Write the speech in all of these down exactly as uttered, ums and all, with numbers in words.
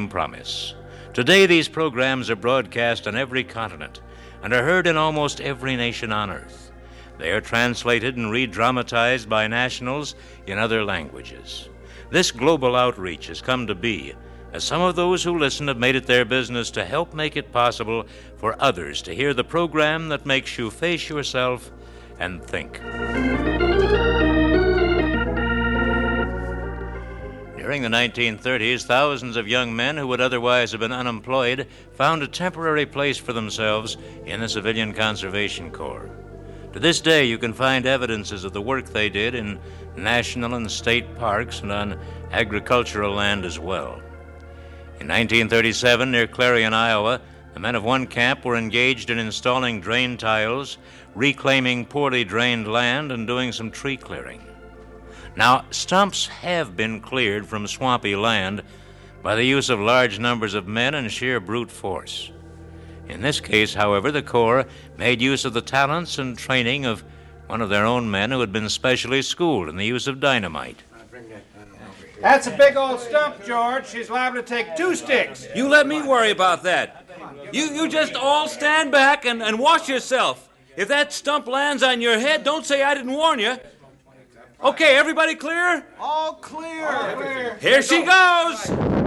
Promise. Today, these programs are broadcast on every continent and are heard in almost every nation on earth. They are translated and re-dramatized by nationals in other languages. This global outreach has come to be as some of those who listen have made it their business to help make it possible for others to hear the program that makes you face yourself and think. During the nineteen thirties, thousands of young men who would otherwise have been unemployed found a temporary place for themselves in the Civilian Conservation Corps. To this day, you can find evidences of the work they did in national and state parks and on agricultural land as well. In nineteen thirty-seven, near Clarion, Iowa, the men of one camp were engaged in installing drain tiles, reclaiming poorly drained land, and doing some tree clearing. Now, stumps have been cleared from swampy land by the use of large numbers of men and sheer brute force. In this case, however, the Corps made use of the talents and training of one of their own men who had been specially schooled in the use of dynamite. That's a big old stump, George. She's liable to take two sticks. You let me worry about that. You you just all stand back and, and watch yourself. If that stump lands on your head, don't say I didn't warn you. Okay, everybody clear? All clear. All clear. Here she goes.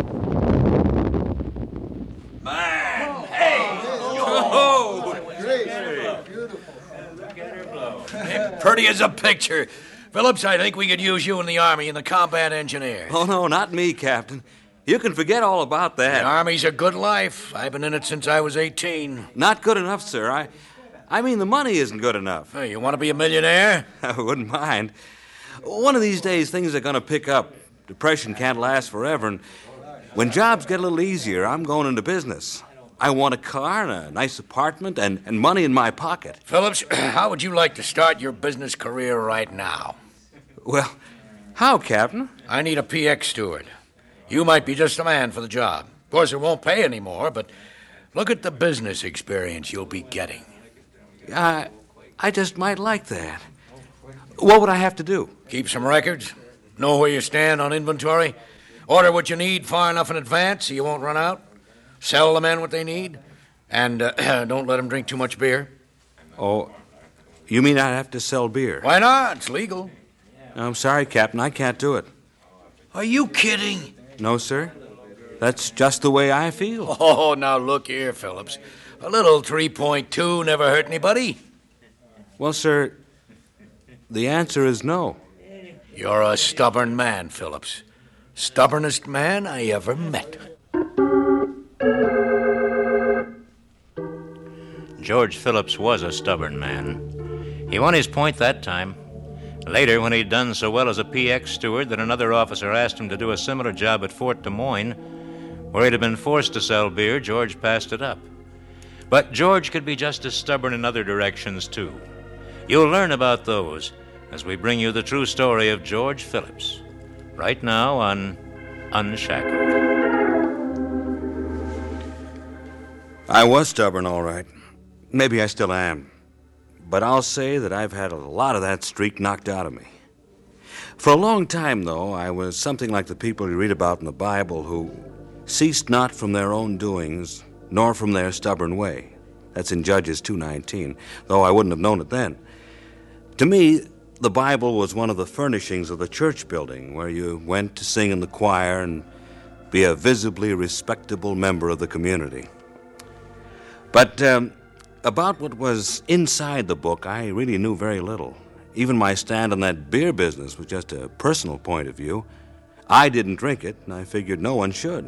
Man, hey. Oh. Pretty as a picture. Phillips, I think we could use you in the Army in the combat engineer. Oh, no, not me, Captain. You can forget all about that. The Army's a good life. I've been in it since I was eighteen. Not good enough, sir. I I mean, the money isn't good enough. Hey, you want to be a millionaire? I wouldn't mind. One of these days, things are going to pick up. Depression can't last forever, and when jobs get a little easier, I'm going into business. I want a car and a nice apartment and, and money in my pocket. Phillips, how would you like to start your business career right now? Well, how, Captain? I need a P X steward. You might be just the man for the job. Of course, it won't pay anymore, but look at the business experience you'll be getting. I, I just might like that. What would I have to do? Keep some records, know where you stand on inventory, order what you need far enough in advance so you won't run out, sell the men what they need, and uh, don't let them drink too much beer. Oh, you mean I'd have to sell beer? Why not? It's legal. I'm sorry, Captain, I can't do it. Are you kidding? No, sir. That's just the way I feel. Oh, now look here, Phillips. A little three point two never hurt anybody. Well, sir, the answer is no. You're a stubborn man, Phillips. Stubbornest man I ever met. George Phillips was a stubborn man. He won his point that time. Later, when he'd done so well as a P X steward that another officer asked him to do a similar job at Fort Des Moines, where he'd have been forced to sell beer, George passed it up. But George could be just as stubborn in other directions, too. You'll learn about those as we bring you the true story of George Phillips, right now on Unshackled. I was stubborn, all right. Maybe I still am. But I'll say that I've had a lot of that streak knocked out of me. For a long time, though, I was something like the people you read about in the Bible who ceased not from their own doings, nor from their stubborn way. That's in Judges two nineteen, though I wouldn't have known it then. To me, the Bible was one of the furnishings of the church building where you went to sing in the choir and be a visibly respectable member of the community. But um, about what was inside the book, I really knew very little. Even my stand on that beer business was just a personal point of view. I didn't drink it, and I figured no one should.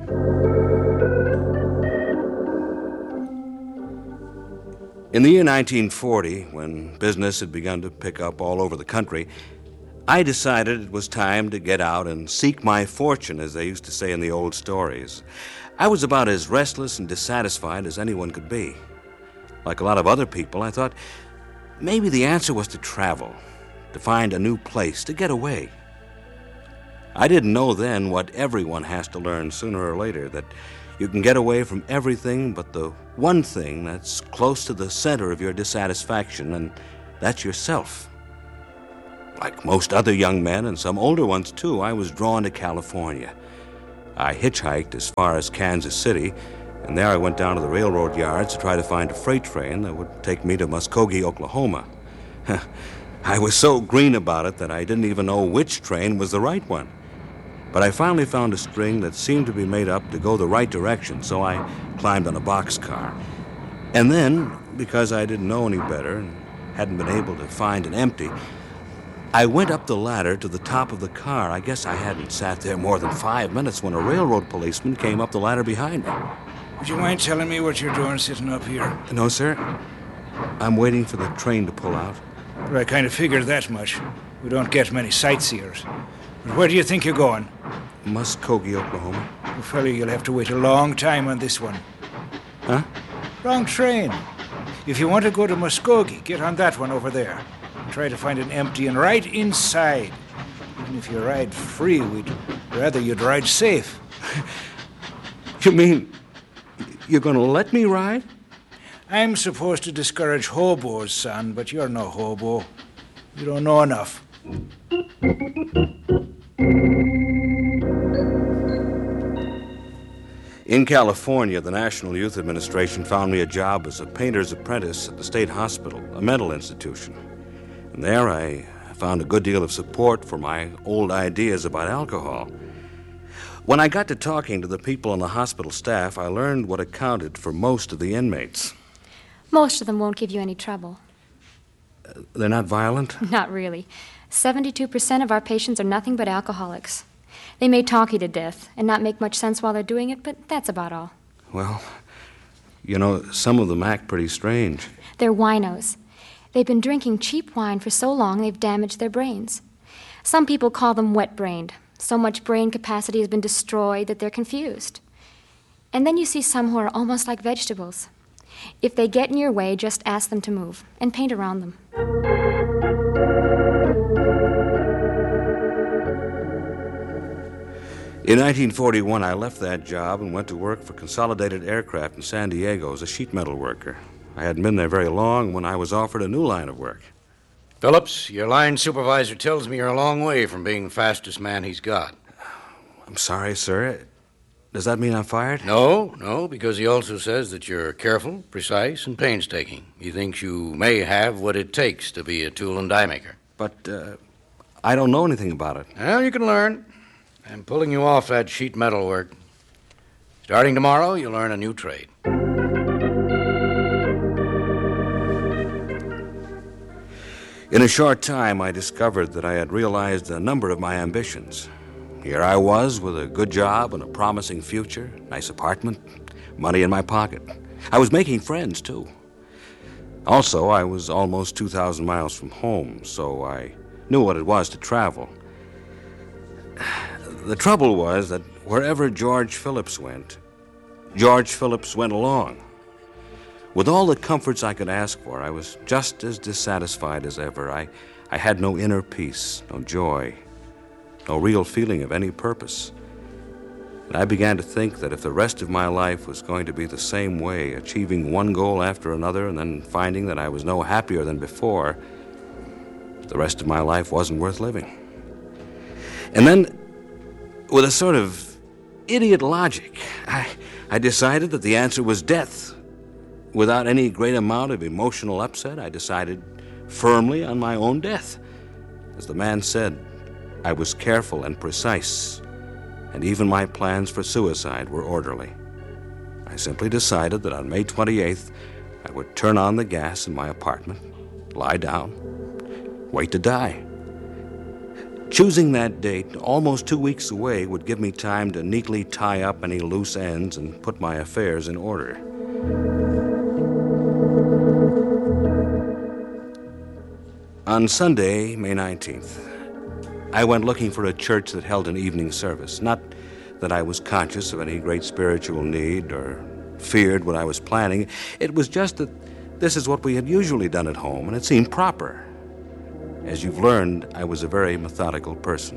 In the year nineteen forty, when business had begun to pick up all over the country, I decided it was time to get out and seek my fortune, as they used to say in the old stories. I was about as restless and dissatisfied as anyone could be. Like a lot of other people, I thought maybe the answer was to travel, to find a new place, to get away. I didn't know then what everyone has to learn sooner or later, that you can get away from everything but the one thing that's close to the center of your dissatisfaction, and that's yourself. Like most other young men, and some older ones too, I was drawn to California. I hitchhiked as far as Kansas City, and there I went down to the railroad yards to try to find a freight train that would take me to Muskogee, Oklahoma. I was so green about it that I didn't even know which train was the right one. But I finally found a string that seemed to be made up to go the right direction, so I climbed on a boxcar. And then, because I didn't know any better and hadn't been able to find an empty, I went up the ladder to the top of the car. I guess I hadn't sat there more than five minutes when a railroad policeman came up the ladder behind me. Would you mind telling me what you're doing sitting up here? No, sir. I'm waiting for the train to pull out. Well, I kind of figured that much. We don't get many sightseers. But where do you think you're going? Muskogee, Oklahoma. Well, fella, you'll have to wait a long time on this one. Huh? Wrong train. If you want to go to Muskogee, get on that one over there. Try to find an empty and right inside. Even if you ride free, we'd rather you'd ride safe. You mean you're going to let me ride? I'm supposed to discourage hobos, son, but you're no hobo. You don't know enough. In California, the National Youth Administration found me a job as a painter's apprentice at the state hospital, a mental institution. And there I found a good deal of support for my old ideas about alcohol. When I got to talking to the people on the hospital staff, I learned what accounted for most of the inmates. Most of them won't give you any trouble. Uh, they're not violent? Not really. seventy-two percent of our patients are nothing but alcoholics. They may talk you to death and not make much sense while they're doing it, but that's about all. Well, you know, some of them act pretty strange. They're winos. They've been drinking cheap wine for so long they've damaged their brains. Some people call them wet-brained. So much brain capacity has been destroyed that they're confused. And then you see some who are almost like vegetables. If they get in your way, just ask them to move and paint around them. In nineteen forty-one, I left that job and went to work for Consolidated Aircraft in San Diego as a sheet metal worker. I hadn't been there very long when I was offered a new line of work. Phillips, your line supervisor tells me you're a long way from being the fastest man he's got. I'm sorry, sir. Does that mean I'm fired? No, no, because he also says that you're careful, precise, and painstaking. He thinks you may have what it takes to be a tool and die maker. But uh, I don't know anything about it. Well, you can learn. I'm pulling you off that sheet metal work. Starting tomorrow, you'll learn a new trade. In a short time, I discovered that I had realized a number of my ambitions. Here I was with a good job and a promising future, nice apartment, money in my pocket. I was making friends, too. Also, I was almost two thousand miles from home, so I knew what it was to travel. The trouble was that wherever George Phillips went, George Phillips went along. With all the comforts I could ask for, I was just as dissatisfied as ever. I, I had no inner peace, no joy, no real feeling of any purpose. And I began to think that if the rest of my life was going to be the same way, achieving one goal after another and then finding that I was no happier than before, the rest of my life wasn't worth living. And then, with a sort of idiot logic, I, I decided that the answer was death. Without any great amount of emotional upset, I decided firmly on my own death. As the man said, I was careful and precise, and even my plans for suicide were orderly. I simply decided that on May twenty-eighth, I would turn on the gas in my apartment, lie down, wait to die. Choosing that date, almost two weeks away, would give me time to neatly tie up any loose ends and put my affairs in order. On Sunday, May nineteenth, I went looking for a church that held an evening service. Not that I was conscious of any great spiritual need or feared what I was planning. It was just that this is what we had usually done at home, and it seemed proper. As you've learned, I was a very methodical person.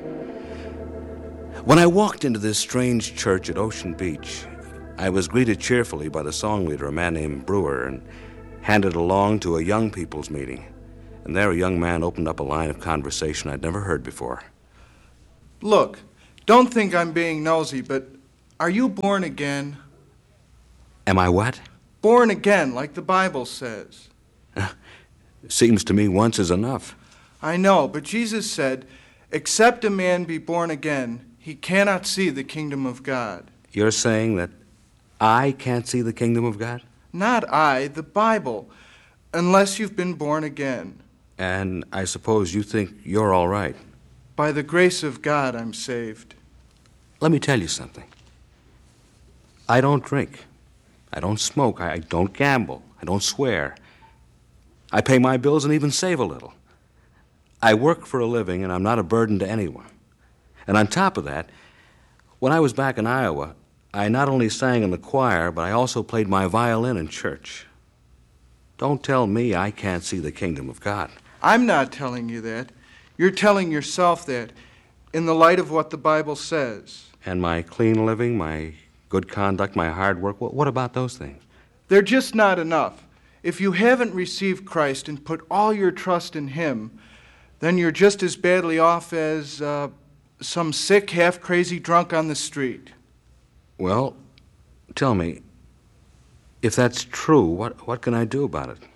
When I walked into this strange church at Ocean Beach, I was greeted cheerfully by the song leader, a man named Brewer, and handed along to a young people's meeting. And there a young man opened up a line of conversation I'd never heard before. Look, Don't think I'm being nosy, but are you born again? Am I what? Born again, like the Bible says. Seems to me once is enough. I know, but Jesus said, except a man be born again, he cannot see the kingdom of God. You're saying that I can't see the kingdom of God? Not I, the Bible, unless you've been born again. And I suppose you think you're all right. By the grace of God, I'm saved. Let me tell you something. I don't drink. I don't smoke. I don't gamble. I don't swear. I pay my bills and even save a little. I work for a living, and I'm not a burden to anyone. And on top of that, when I was back in Iowa, I not only sang in the choir, but I also played my violin in church. Don't tell me I can't see the kingdom of God. I'm not telling you that. You're telling yourself that in the light of what the Bible says. And my clean living, my good conduct, my hard work, what, what about those things? They're just not enough. If you haven't received Christ and put all your trust in Him, then you're just as badly off as uh, some sick, half-crazy drunk on the street. Well, tell me, if that's true, what, what can I do about it?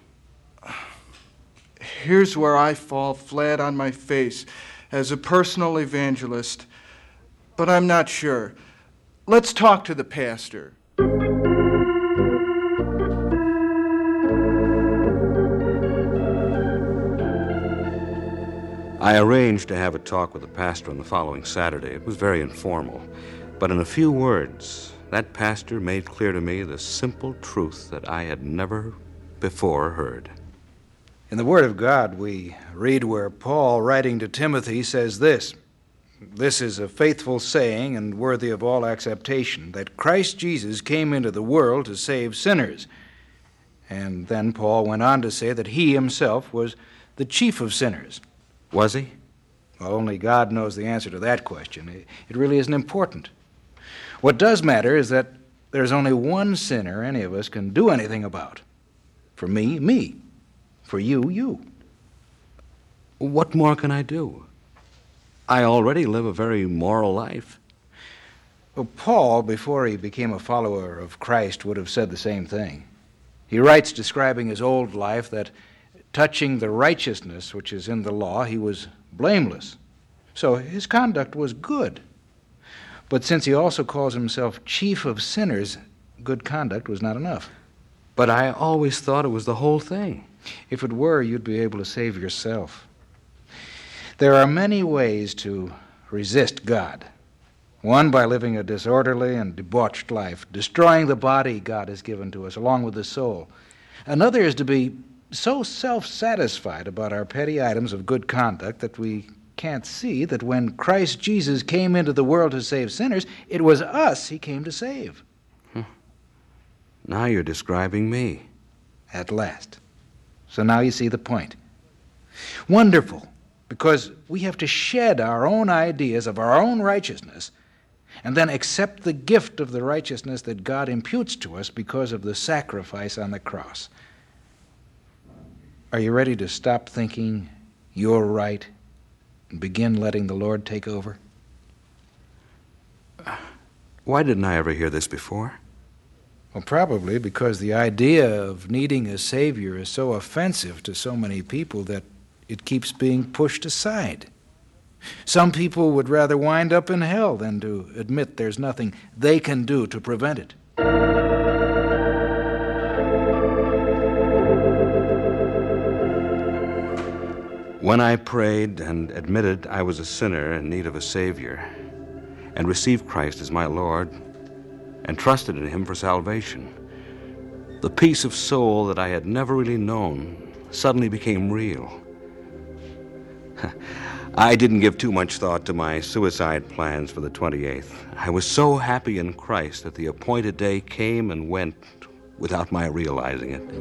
Here's where I fall flat on my face as a personal evangelist, but I'm not sure. Let's talk to the pastor. I arranged to have a talk with the pastor on the following Saturday. It was very informal, but in a few words, that pastor made clear to me the simple truth that I had never before heard. In the Word of God, we read where Paul, writing to Timothy, says this, "This is a faithful saying and worthy of all acceptation, that Christ Jesus came into the world to save sinners." And then Paul went on to say that he himself was the chief of sinners. Was he? Well, only God knows the answer to that question. It really isn't important. What does matter is that there's only one sinner any of us can do anything about. For me, me. For you, you. What more can I do? I already live a very moral life. Well, Paul, before he became a follower of Christ, would have said the same thing. He writes describing his old life that touching the righteousness which is in the law, he was blameless. So his conduct was good. But since he also calls himself chief of sinners, good conduct was not enough. But I always thought it was the whole thing. If it were, you'd be able to save yourself. There are many ways to resist God. One, by living a disorderly and debauched life, destroying the body God has given to us, along with the soul. Another is to be so self-satisfied about our petty items of good conduct that we can't see that when Christ Jesus came into the world to save sinners, it was us he came to save. Huh. Now you're describing me. At last. So now you see the point. Wonderful, because we have to shed our own ideas of our own righteousness and then accept the gift of the righteousness that God imputes to us because of the sacrifice on the cross. Are you ready to stop thinking you're right and begin letting the Lord take over? Why didn't I ever hear this before? Well, probably because the idea of needing a Savior is so offensive to so many people that it keeps being pushed aside. Some people would rather wind up in hell than to admit there's nothing they can do to prevent it. When I prayed and admitted I was a sinner in need of a Savior and received Christ as my Lord and trusted in Him for salvation, the peace of soul that I had never really known suddenly became real. I didn't give too much thought to my suicide plans for the twenty-eighth. I was so happy in Christ that the appointed day came and went without my realizing it.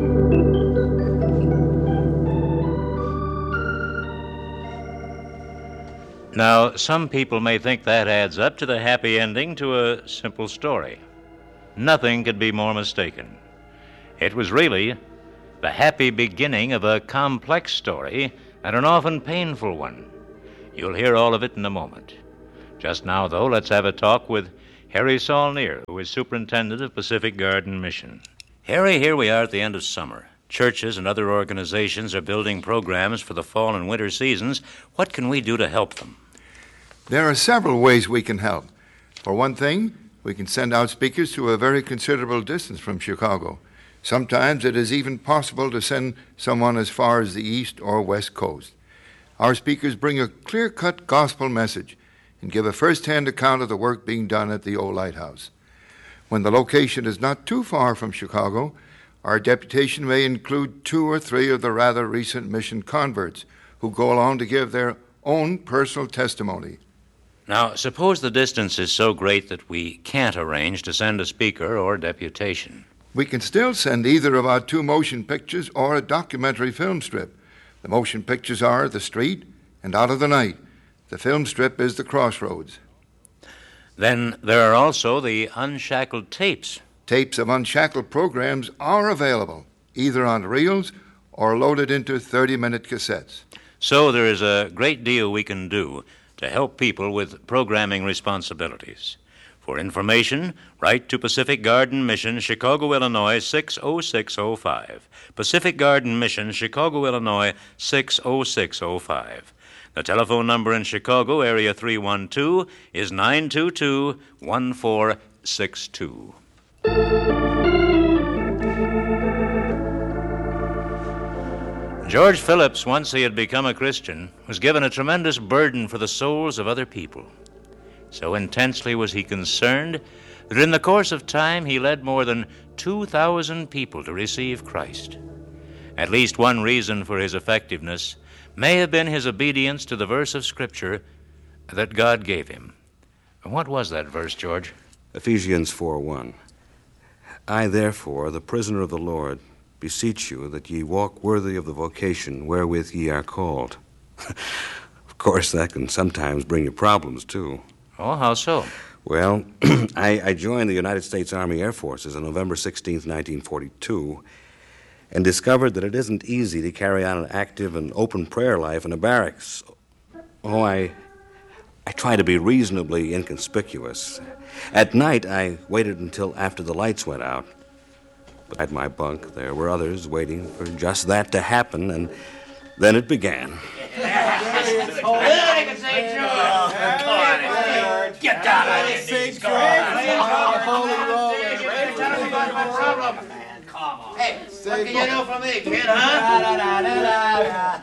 Now, some people may think that adds up to the happy ending to a simple story. Nothing could be more mistaken. It was really the happy beginning of a complex story and an often painful one. You'll hear all of it in a moment. Just now, though, let's have a talk with Harry Saulnier, who is superintendent of Pacific Garden Mission. Harry, here we are at the end of summer. Churches and other organizations are building programs for the fall and winter seasons. What can we do to help them? There are several ways we can help. For one thing, we can send out speakers to a very considerable distance from Chicago. Sometimes it is even possible to send someone as far as the east or west coast. Our speakers bring a clear-cut gospel message and give a first-hand account of the work being done at the old lighthouse. When the location is not too far from Chicago, our deputation may include two or three of the rather recent mission converts who go along to give their own personal testimony. Now, suppose the distance is so great that we can't arrange to send a speaker or deputation. We can still send either of our two motion pictures or a documentary film strip. The motion pictures are The Street and Out of the Night. The film strip is The Crossroads. Then there are also the unshackled tapes. Tapes of unshackled programs are available, either on reels or loaded into thirty-minute cassettes. So there is a great deal we can do to help people with programming responsibilities. For information, write to Pacific Garden Mission, Chicago, Illinois, six oh six oh five. Pacific Garden Mission, Chicago, Illinois, six oh six oh five. The telephone number in Chicago, area three one two, is nine two two, one four six two. George Phillips, once he had become a Christian, was given a tremendous burden for the souls of other people. So intensely was he concerned that in the course of time he led more than two thousand people to receive Christ. At least one reason for his effectiveness may have been his obedience to the verse of Scripture that God gave him. What was that verse, George? Ephesians four one. I, therefore, the prisoner of the Lord, beseech you that ye walk worthy of the vocation wherewith ye are called. Of course, that can sometimes bring you problems, too. Oh, how so? Well, I, I joined the United States Army Air Forces on November sixteenth, nineteen forty-two, and discovered that it isn't easy to carry on an active and open prayer life in a barracks. Oh, I, I try to be reasonably inconspicuous. At night, I waited until after the lights went out. But at my bunk, there were others waiting for just that to happen, and then it began. Get down on your knees. Go on. Hey, what can you do for me, kid, huh?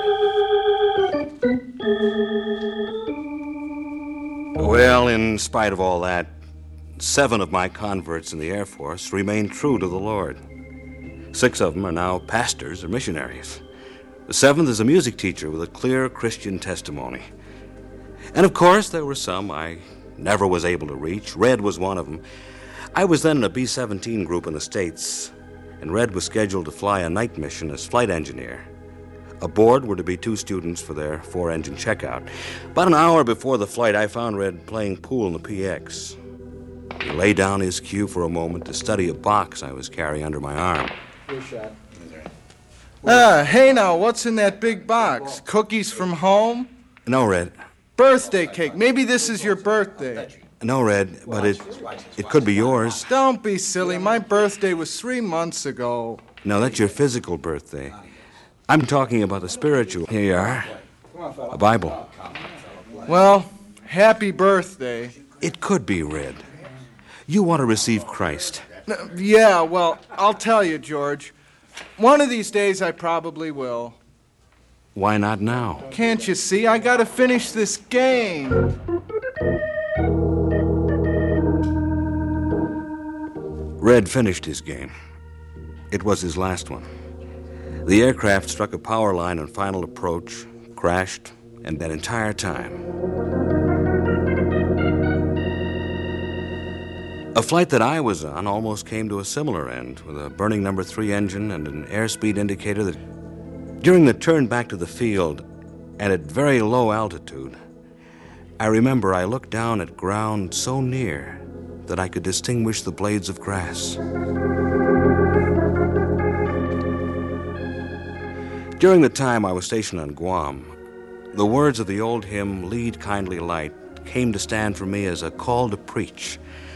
Well, in spite of all that, seven of my converts in the Air Force remained true to the Lord. Six of them are now pastors or missionaries. The seventh is a music teacher with a clear Christian testimony. And of course, there were some I never was able to reach. Red was one of them. I was then in a B seventeen group in the States, and Red was scheduled to fly a night mission as flight engineer. Aboard were to be two students for their four-engine checkout. About an hour before the flight, I found Red playing pool in the P X. He lay down his cue for a moment to study a box I was carrying under my arm. Your shot. Ah, hey now, what's in that big box? Cookies from home? No, Red. Birthday cake. Maybe this is your birthday. No, Red, but it it could be yours. Don't be silly. My birthday was three months ago. No, that's your physical birthday. I'm talking about the spiritual. Here you are. A Bible. Well, happy birthday. It could be, Red. You want to receive Christ. N- Yeah, well, I'll tell you, George. One of these days I probably will. Why not now? Can't you see? I gotta finish this game. Red finished his game. It was his last one. The aircraft struck a power line on final approach, crashed, and that entire time. A flight that I was on almost came to a similar end, with a burning number three engine and an airspeed indicator that, during the turn back to the field, and at very low altitude, I remember I looked down at ground so near that I could distinguish the blades of grass. During the time I was stationed on Guam, the words of the old hymn, Lead Kindly Light, came to stand for me as a call to preach